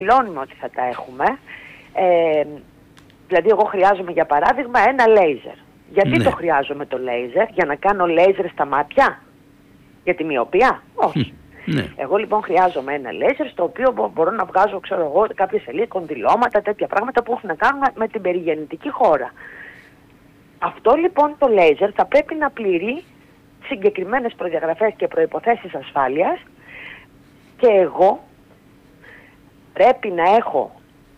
δηλώνουμε ότι θα τα έχουμε. Δηλαδή εγώ χρειάζομαι για παράδειγμα ένα λέιζερ. Γιατί το χρειάζομαι το λέιζερ? Για να κάνω λέιζερ στα μάτια? Για τη μοιοπία? Όχι. Εγώ λοιπόν χρειάζομαι ένα λέιζερ στο οποίο μπορώ να βγάζω, ξέρω εγώ, κάποιες σελίδες, κονδυλώματα, τέτοια πράγματα που έχουν να κάνουν με την περιγεννητική χώρα. Αυτό λοιπόν το λέιζερ θα πρέπει να πληρεί συγκεκριμένες προδιαγραφές και προϋποθέσεις ασφάλειας και εγώ πρέπει να έχω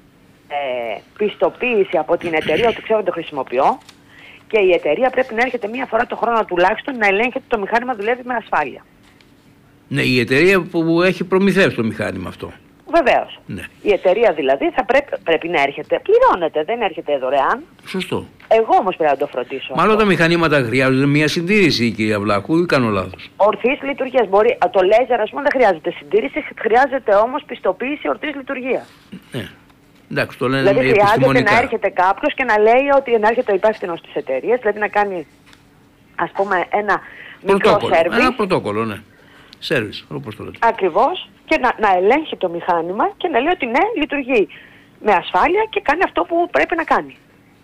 πιστοποίηση από την εταιρεία ότι ξέρω ότι το χρησιμοποιώ και η εταιρεία πρέπει να έρχεται μία φορά το χρόνο τουλάχιστον να ελέγχει ότι το μηχάνημα δουλεύει με ασφάλεια. Ναι, η εταιρεία που έχει προμηθεύσει το μηχάνημα αυτό. Βεβαίως. Ναι. Η εταιρεία δηλαδή θα πρέπει να έρχεται, πληρώνεται, δεν έρχεται δωρεάν. Σωστό. Εγώ όμως πρέπει να το φροντίσω. Μάλλον τα μηχανήματα χρειάζονται μια συντήρηση, κυρία Βλάχου, ή κάνω λάθος? Ορθής λειτουργίας. Μπορεί, το λέιζερ ας πούμε δεν χρειάζεται συντήρηση, χρειάζεται όμως πιστοποίηση ορθής λειτουργίας. Ναι. Εντάξει, το λένε δηλαδή χρειάζεται να έρχεται κάποιος και να λέει ότι να έρχεται ο υπεύθυνος της εταιρείας, δηλαδή να κάνει ας πούμε ένα μικρό σέρβις. Ένα πρωτόκολλο, ναι. Σέρβις, όπως το λέτε. Ακριβώς, και να ελέγχει το μηχάνημα και να λέει ότι ναι, λειτουργεί με ασφάλεια και κάνει αυτό που πρέπει να κάνει.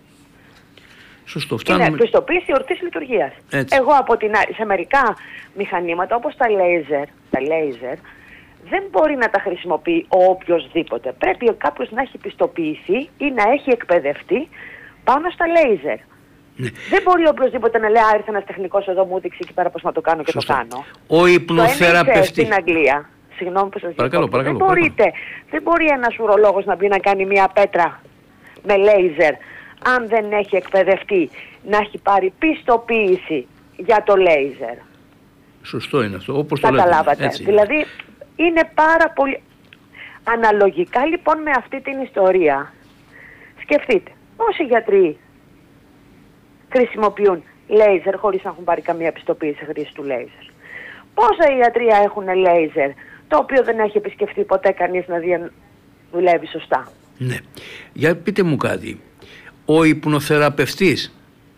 Σωστό, φτάνουμε. Είναι πιστοποίηση ορθής λειτουργίας. Εγώ σε μερικά μηχανήματα όπως τα λέιζερ, δεν μπορεί να τα χρησιμοποιεί ο οποιοσδήποτε. Πρέπει κάποιος να έχει πιστοποιηθεί ή να έχει εκπαιδευτεί πάνω στα λέιζερ. Ναι. Δεν μπορεί οποιοσδήποτε να λέει ήρθε ένας τεχνικός εδώ μου έδειξε εκεί πέρα πώς να το κάνω και σωστά. Το κάνω. Ο υπνοθεραπευτής. Στην Αγγλία. Συγγνώμη που σας παρακαλώ. Δεν μπορεί ένας ουρολόγος να μπει να κάνει μια πέτρα με λέιζερ αν δεν έχει εκπαιδευτεί, να έχει πάρει πιστοποίηση για το λέιζερ. Σωστό είναι αυτό, όπως το λέτε. Καταλάβατε. Δηλαδή είναι πάρα πολύ... Αναλογικά λοιπόν με αυτή την ιστορία, σκεφτείτε, πόσοι γιατροί χρησιμοποιούν λέιζερ χωρίς να έχουν πάρει καμία πιστοποίηση χρήση του λέιζερ? Πόσα ιατρία έχουν λέιζερ το οποίο δεν έχει επισκεφτεί ποτέ κανείς να δει αν δουλεύει σωστά? Ναι. Για πείτε μου κάτι. Ο υπνοθεραπευτής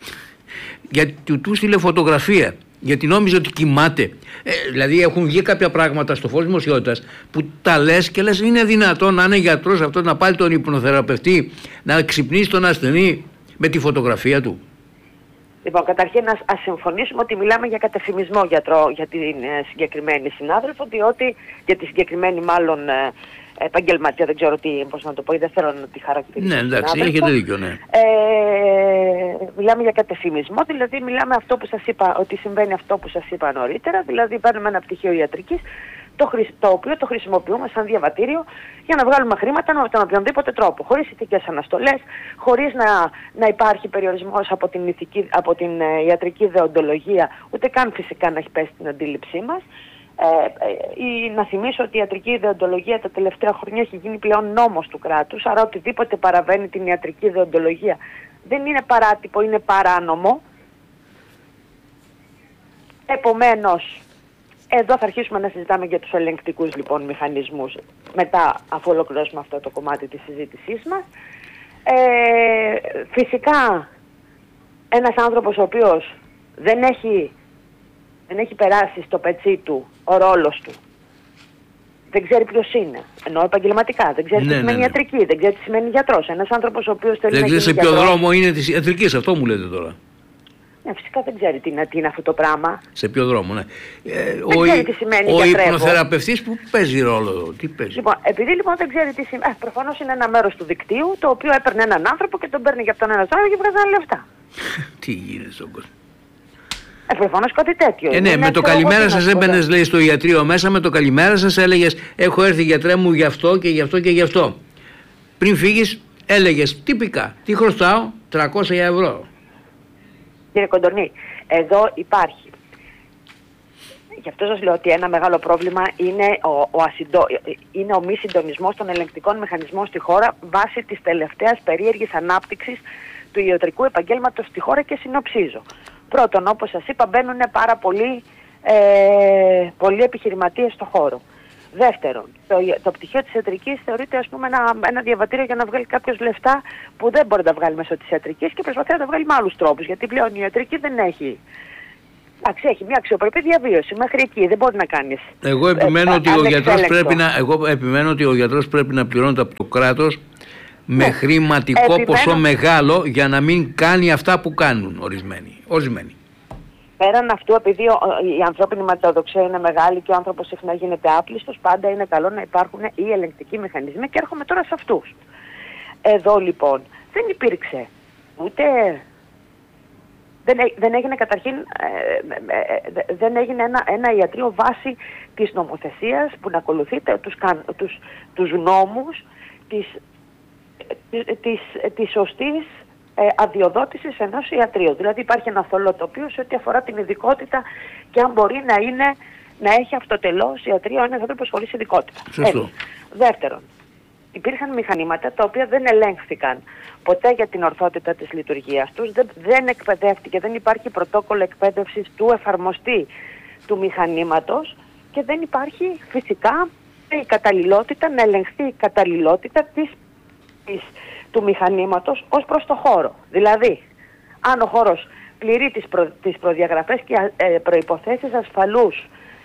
γιατί του στείλε φωτογραφία γιατί νόμιζε ότι κοιμάται. Δηλαδή έχουν βγει κάποια πράγματα στο φως δημοσιότητας που τα λες και λες είναι δυνατόν να είναι γιατρός αυτός να πάρει τον υπνοθεραπευτή να ξυπνήσει τον ασθενή με τη φωτογραφία του? Λοιπόν, καταρχήν ας συμφωνήσουμε ότι μιλάμε για κατεφημισμό γιατρό για την συγκεκριμένη συνάδελφο, διότι για τη συγκεκριμένη μάλλον επαγγελματία, δεν ξέρω πώς να το πω, δεν θέλω να τη χαρακτηρίσω. Ναι, εντάξει, έχετε δίκιο, ναι. Μιλάμε για κατεφημισμό, δηλαδή μιλάμε αυτό που σας είπα, ότι συμβαίνει αυτό που σας είπα νωρίτερα, δηλαδή παίρνουμε ένα πτυχίο ιατρικής, το οποίο το χρησιμοποιούμε σαν διαβατήριο για να βγάλουμε χρήματα με τον οποιονδήποτε τρόπο, χωρίς ηθικές αναστολές, χωρίς να υπάρχει περιορισμός από την ιατρική δεοντολογία, ούτε καν φυσικά να έχει πέσει την αντίληψή μας. Να θυμίσω ότι η ιατρική δεοντολογία τα τελευταία χρόνια έχει γίνει πλέον νόμος του κράτους, άρα οτιδήποτε παραβαίνει την ιατρική δεοντολογία δεν είναι παράτυπο, είναι παράνομο. Επομένως, εδώ θα αρχίσουμε να συζητάμε για τους ελεγκτικούς λοιπόν μηχανισμούς μετά αφού ολοκληρώσουμε αυτό το κομμάτι της συζήτησής μας. Φυσικά ένας άνθρωπος ο οποίος δεν έχει περάσει στο πετσί του ο ρόλος του, δεν ξέρει ποιος είναι, ενώ επαγγελματικά, δεν ξέρει τι σημαίνει ιατρική, δεν ξέρει τι σημαίνει γιατρός. Ένας άνθρωπος ο οποίος θέλει να γίνει γιατρός. Δεν ξέρει σε ποιο δρόμο είναι της ιατρικής, αυτό μου λέτε τώρα. Ναι, φυσικά δεν ξέρει τι είναι αυτό το πράγμα. Σε ποιο δρόμο, ναι. Δεν ξέρει τι σημαίνει ο υπνοθεραπευτής που παίζει ρόλο, τι παίζει? Λοιπόν, επειδή λοιπόν δεν ξέρει τι σημαίνει, προφανώς είναι ένα μέρος του δικτύου το οποίο έπαιρνε έναν άνθρωπο και τον παίρνει για αυτόν έναν άνθρωπο και βγάζει λεφτά. Τι γίνεται στον κόσμο? Προφανώς κάτι τέτοιο. Ναι, με το καλημέρα σας έμπαινες, λέει, στο ιατρείο μέσα, με το καλημέρα σας έλεγες έχω έρθει γιατρέ μου γι' αυτό και γι' αυτό και γι' αυτό. Πριν φύγεις έλεγες τυπικά τι χρωστάω, 300 ευρώ. Κύριε Κοντορνή, εδώ υπάρχει. Γι' αυτό σας λέω ότι ένα μεγάλο πρόβλημα είναι ο μη συντονισμός των ελεγκτικών μηχανισμών στη χώρα βάσει της τελευταίας περίεργης ανάπτυξης του ιατρικού επαγγέλματος στη χώρα και συνοψίζω. Πρώτον, όπως σας είπα, μπαίνουν πάρα πολλοί επιχειρηματίες στο χώρο. Δεύτερον, το πτυχίο της ιατρικής θεωρείται ας πούμε ένα διαβατήριο για να βγάλει κάποιος λεφτά που δεν μπορεί να τα βγάλει μέσω της ιατρικής και προσπαθεί να τα βγάλει με άλλους τρόπους, γιατί πλέον η ιατρική δεν έχει Εντάξει, έχει μια αξιοπρεπή διαβίωση. Μέχρι εκεί δεν μπορεί να κάνεις. Εγώ επιμένω ότι ο γιατρός πρέπει να πληρώνεται από το κράτος με χρηματικό ποσό μεγάλο για να μην κάνει αυτά που κάνουν ορισμένοι. Πέραν αυτού, επειδή η ανθρώπινη ματαιοδοξία είναι μεγάλη και ο άνθρωπος συχνά γίνεται άπλιστος, πάντα είναι καλό να υπάρχουν οι ελεγκτικοί μηχανισμοί και έρχομαι τώρα σε αυτούς. Εδώ λοιπόν δεν υπήρξε ούτε... Δεν έγινε καταρχήν δεν έγινε ένα ιατρείο βάση της νομοθεσίας που να ακολουθείτε τους νόμους της σωστής αδειοδότησης ενός ιατρείου. Δηλαδή υπάρχει ένα θολό τοπίο σε ό,τι αφορά την ειδικότητα και αν μπορεί να έχει αυτοτελώς ιατρείο ένας άνθρωπος χωρίς ειδικότητα. Δεύτερον, υπήρχαν μηχανήματα τα οποία δεν ελέγχθηκαν ποτέ για την ορθότητα της λειτουργίας τους, δεν εκπαιδεύτηκε, δεν υπάρχει πρωτόκολλο εκπαίδευσης του εφαρμοστή του μηχανήματος και δεν υπάρχει φυσικά η καταλληλότητα, να ελεγχθεί η καταλληλότητα του μηχανήματος ως προς το χώρο. Δηλαδή, αν ο χώρος πληρεί τις προδιαγραφές και προϋποθέσεις ασφαλούς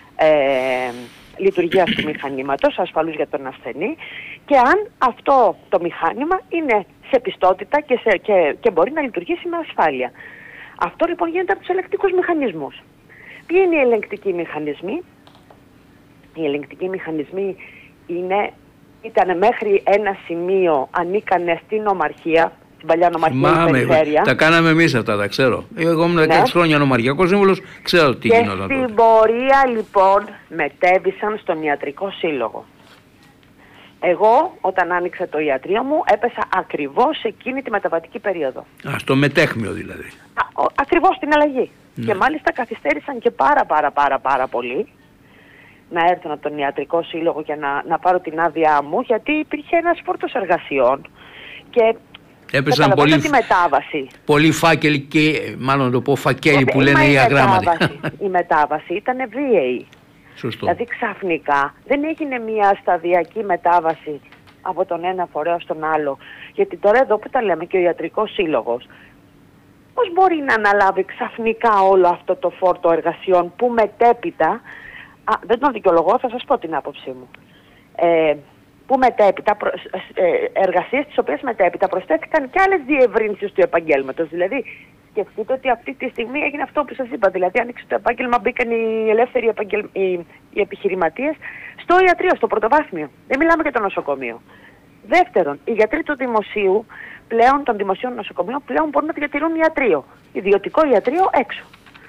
λειτουργίας του μηχανήματος, ασφαλούς για τον ασθενή, και αν αυτό το μηχάνημα είναι σε πιστότητα και μπορεί να λειτουργήσει με ασφάλεια. Αυτό λοιπόν γίνεται από τους ελεγκτικούς μηχανισμούς. Ποιοι είναι οι ελεγκτικοί μηχανισμοί? Οι ελεγκτικοί μηχανισμοί ήταν μέχρι ένα σημείο ανήκανε στην ομαρχία, στην παλιά νομαρχία περιφέρεια. Τα κάναμε εμείς αυτά, τα ξέρω. Εγώ ήμουν 16 χρόνια νομαρχιακός σύμβουλος, ξέρω τι γινόταν. Και στην πορεία λοιπόν μετέβησαν στον ιατρικό σύλλογο. Εγώ όταν άνοιξα το ιατρείο μου έπεσα ακριβώς εκείνη τη μεταβατική περίοδο. Στο μετέχμιο δηλαδή. Ακριβώς στην αλλαγή. Και μάλιστα καθυστέρησαν και πάρα πολύ να έρθουν από τον ιατρικό σύλλογο για να πάρω την άδειά μου, γιατί υπήρχε ένας φόρτος εργασιών και έπεσαν πολλοί φάκελοι και μάλλον το πω φακέλοι που λένε οι αγράμματοι. Η μετάβαση ήταν βίαιη. Σωστό. Δηλαδή ξαφνικά δεν έγινε μια σταδιακή μετάβαση από τον ένα φορέα στον άλλο. Γιατί τώρα εδώ που τα λέμε και ο ιατρικός σύλλογος, πώς μπορεί να αναλάβει ξαφνικά όλο αυτό το φόρτο εργασιών που μετέπειτα, δεν τον δικαιολογώ, θα σας πω την άποψή μου, που μετέπειτα, εργασίες τις οποίες μετέπειτα προσθέθηκαν και άλλες διευρύνσεις του επαγγέλματος. Δηλαδή, σκεφτείτε ότι αυτή τη στιγμή έγινε αυτό που σας είπα. Δηλαδή, άνοιξε το επάγγελμα, μπήκαν οι ελεύθεροι οι επιχειρηματίες στο ιατρείο, στο πρωτοβάθμιο. Δεν μιλάμε για το νοσοκομείο. Δεύτερον, οι γιατροί του δημοσίου, των δημοσίων νοσοκομείων, πλέον μπορούν να διατηρούν ιατρείο. Ιδιωτικό ιατρείο έξω.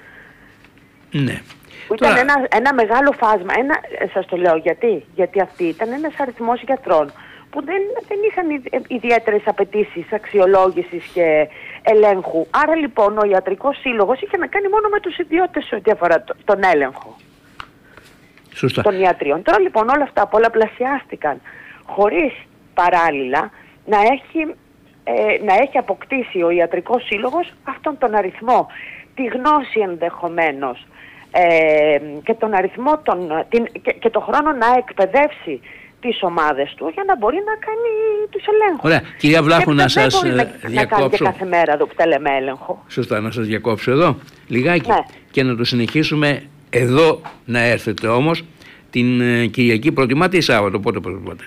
Ναι. Ήταν ένα μεγάλο φάσμα. Σας το λέω γιατί αυτή ήταν ένας αριθμός γιατρών που δεν είχαν ιδιαίτερες απαιτήσεις αξιολόγησης και ελέγχου. Άρα λοιπόν ο ιατρικός σύλλογος είχε να κάνει μόνο με τους ιδιώτες ό,τι αφορά τον έλεγχο των ιατρίων. Τώρα λοιπόν όλα αυτά πολλαπλασιάστηκαν χωρίς παράλληλα να έχει αποκτήσει ο ιατρικός σύλλογος αυτόν τον αριθμό, τη γνώση ενδεχομένως και τον αριθμό και το χρόνο να εκπαιδεύσει τις ομάδες του για να μπορεί να κάνει τους ελέγχους. Ωραία. Κυρία Βλάχου, να σας διακόψω. Να κάνει και κάθε μέρα εδώ που τα λέμε έλεγχο. Σωστά, να σας διακόψω εδώ λιγάκι, ναι, και να το συνεχίσουμε εδώ να έρθετε όμως την Κυριακή. Προτιμάτε ή Σάββατο? Πότε προτιμάτε?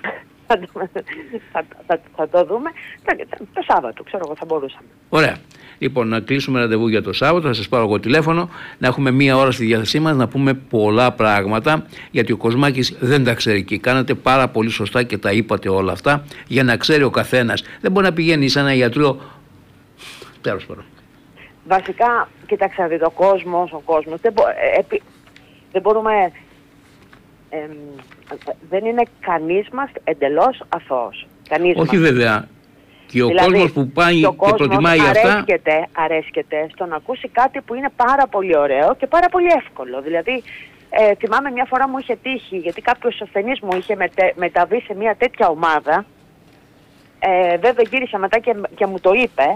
Θα το δούμε το Σάββατο, ξέρω εγώ, θα μπορούσαμε. Ωραία. Λοιπόν, να κλείσουμε ραντεβού για το Σάββατο, θα σας πάρω εγώ τηλέφωνο, να έχουμε μία ώρα στη διάθεσή μας, να πούμε πολλά πράγματα, γιατί ο Κοσμάκης δεν τα ξέρει και κάνατε πάρα πολύ σωστά και τα είπατε όλα αυτά, για να ξέρει ο καθένας. Δεν μπορεί να πηγαίνει σε ένα ιατρείο, τέλος πάντων. Βασικά, κοιτάξτε, δείτε, ο κόσμος, δεν μπορούμε, δεν είναι κανείς μας εντελώς αθώος. Όχι βέβαια. Και ο κόσμος που πάει και προτιμάει αυτά αρέσκεται στο να ακούσει κάτι που είναι πάρα πολύ ωραίο και πάρα πολύ εύκολο. Δηλαδή, θυμάμαι μια φορά μου είχε τύχει, γιατί κάποιος ασθενής μου είχε μεταβεί σε μια τέτοια ομάδα. Βέβαια γύρισα μετά και μου το είπε,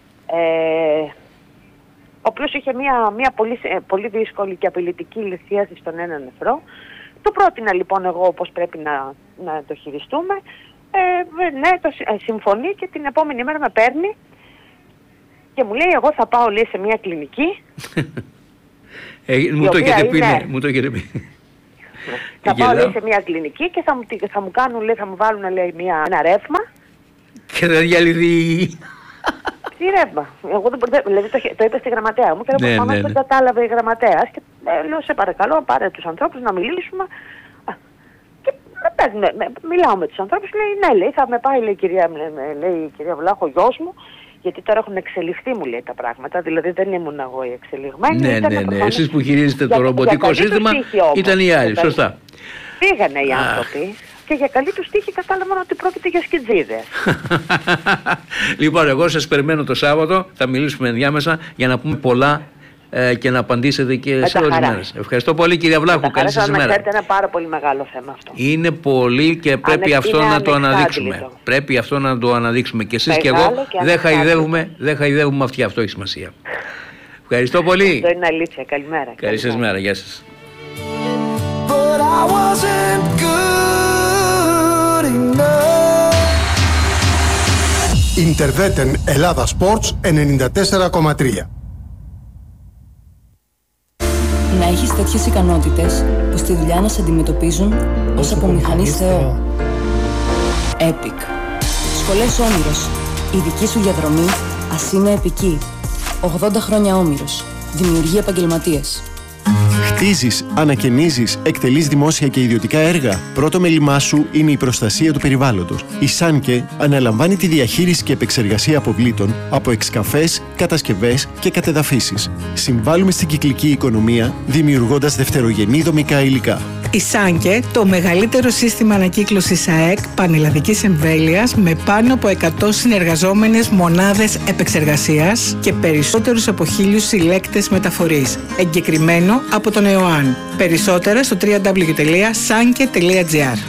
ο οποίος είχε μια πολύ δύσκολη και απειλητική λυσίαση στον ένα νεφρό. Του πρότεινα λοιπόν εγώ πώς πρέπει να το χειριστούμε. Ναι, συμφωνεί και την επόμενη μέρα με παίρνει και μου λέει, εγώ θα πάω, λέει, σε μια κλινική Μου το έχετε πει, ναι, μου το έχετε πει. Θα πάω, λέει, σε μια κλινική και θα μου κάνουν, λέει, θα μου βάλουν, λέει, ένα ρεύμα. Και θα διαλυθεί. Τι ρεύμα. Εγώ δηλαδή το είπα στη γραμματέα μου και προφανώς δεν κατάλαβε η γραμματέας. Και λέω, σε παρακαλώ, πάρε τους ανθρώπους να μιλήσουμε. Και μιλάω με τους ανθρώπους, λέει, ναι, λέει, θα με πάει, λέει, η κυρία Βλάχο, ο γιος μου. Γιατί τώρα έχουν εξελιχθεί, μου λέει, τα πράγματα. Δηλαδή δεν ήμουν εγώ η εξελιγμένη. Ναι. Εσείς που χειρίζετε το ρομποτικό σύστημα ήταν οι άλλοι. Σωστά. Πήγανε οι άνθρωποι και για καλή τους τύχη κατάλαβαν ότι πρόκειται για σκιτζίδες. Λοιπόν, εγώ σας περιμένω το Σάββατο. Θα μιλήσουμε ενδιάμεσα για να πούμε πολλά και να απαντήσετε και σε όλες τις μέρες. Ευχαριστώ πολύ, κυρία Βλάχου. Καλή σας ημέρα. Είναι ένα πάρα πολύ μεγάλο θέμα αυτό. Είναι πολύ και πρέπει αυτό να το αναδείξουμε. Πρέπει αυτό να το αναδείξουμε. Και εσείς και εγώ δεν χαϊδεύουμε αυτιά. Αυτό έχει σημασία. Ευχαριστώ πολύ. Αυτό είναι αλήθεια. Καλημέρα. Καλή σας μέρα. Γεια σας. Interveten Ελλάδα Sports 94,3. Να έχεις τέτοιες ικανότητες που στη δουλειά να σε αντιμετωπίζουν ως από μηχανής Θεό. Epic. Σχολές Όμηρος. Η δική σου διαδρομή ας είναι επική. 80 χρόνια Όμηρος. Δημιουργεί επαγγελματίες. Χτίζεις, ανακαινίζεις, εκτελείς δημόσια και ιδιωτικά έργα. Πρώτο μέλημά σου είναι η προστασία του περιβάλλοντος. Η Σάνκε αναλαμβάνει τη διαχείριση και επεξεργασία αποβλήτων από εξκαφές, κατασκευές και κατεδαφίσεις. Συμβάλλουμε στην κυκλική οικονομία, δημιουργώντας δευτερογενή δομικά υλικά. Η Σάνκε, το μεγαλύτερο σύστημα ανακύκλωσης ΑΕΚ πανελλαδικής εμβέλειας με πάνω από 100 συνεργαζόμενες μονάδες επεξεργασίας και περισσότερους από 1.000 συλλέκτες μεταφορής. Εγκεκριμένο από τον ΕΟΑΝ. Περισσότερα στο www.sanke.gr.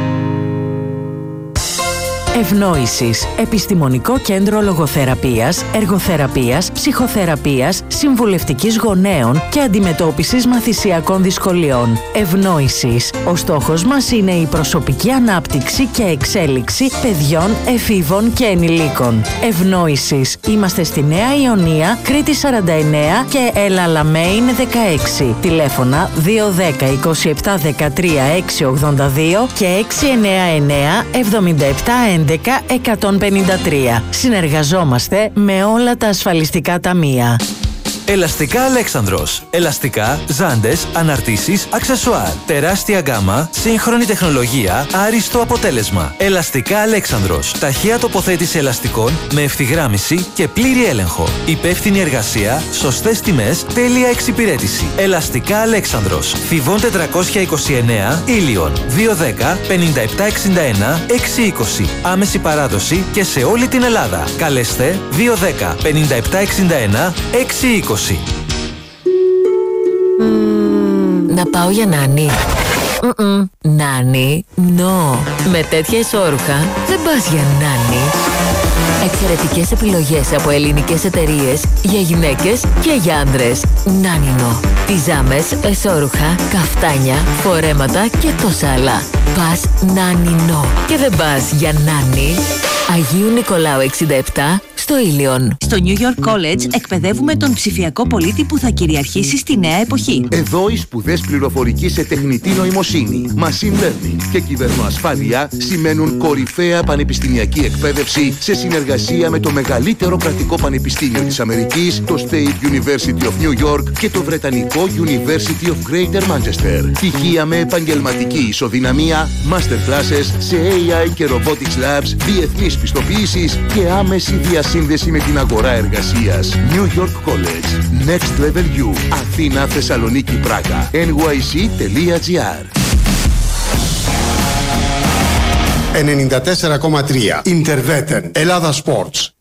Ευνόησης. Επιστημονικό κέντρο λογοθεραπείας, εργοθεραπείας, ψυχοθεραπείας, συμβουλευτικής γονέων και αντιμετώπισης μαθησιακών δυσκολιών. Ευνόησης. Ο στόχος μας είναι η προσωπική ανάπτυξη και εξέλιξη παιδιών, εφήβων και ενηλίκων. Ευνόησης. Είμαστε στη Νέα Ιωνία, Κρήτη 49 και Ελαλαμέιν 16. Τηλέφωνα 210 27 13 682 και 699 77 11-153. Συνεργαζόμαστε με όλα τα ασφαλιστικά ταμεία. Ελαστικά Αλέξανδρος. Ελαστικά, ζάντες, αναρτήσεις, αξεσουάρ. Τεράστια γκάμα, σύγχρονη τεχνολογία, άριστο αποτέλεσμα. Ελαστικά Αλέξανδρος. Ταχεία τοποθέτηση ελαστικών με ευθυγράμμιση και πλήρη έλεγχο. Υπεύθυνη εργασία, σωστές τιμές, τέλεια εξυπηρέτηση. Ελαστικά Αλέξανδρος. Θηβών 429, Ήλιον. 210 5761 620. Άμεση παράδοση και σε όλη την Ελλάδα. Καλέστε 210 5761 620. Να πάω για νάνι. Νάνι, no. Με τέτοια ισόρουχα δεν πας για νάνι. Εξαιρετικές επιλογές από ελληνικές εταιρείες για γυναίκες και για άντρες. Νάνινο. Πιζάμες, εσώρουχα, καφτάνια, φορέματα και τόσα άλλα. Πας Νάνινο. Και δεν πας για νάνι. Αγίου Νικολάου 67 στο Ήλιον. Στο New York College εκπαιδεύουμε τον ψηφιακό πολίτη που θα κυριαρχήσει στη νέα εποχή. Εδώ οι σπουδές πληροφορικής σε τεχνητή νοημοσύνη, machine learning και κυβερνοασφάλεια σημαίνουν κορυφαία πανεπιστημιακή εκπαίδευση σε συνεργασία με το μεγαλύτερο κρατικό πανεπιστήμιο της Αμερικής, το State University of New York και το βρετανικό University of Greater Manchester. Πτυχία με επαγγελματική ισοδυναμία, master classes σε AI και robotics labs, διεθνείς πιστοποιήσεις και άμεση διασύνδεση με την αγορά εργασίας. New York College. Next Level U. Αθήνα, Θεσσαλονίκη, Πράγα. nyc.gr 94,3. Interveten. Ελλάδα Sports.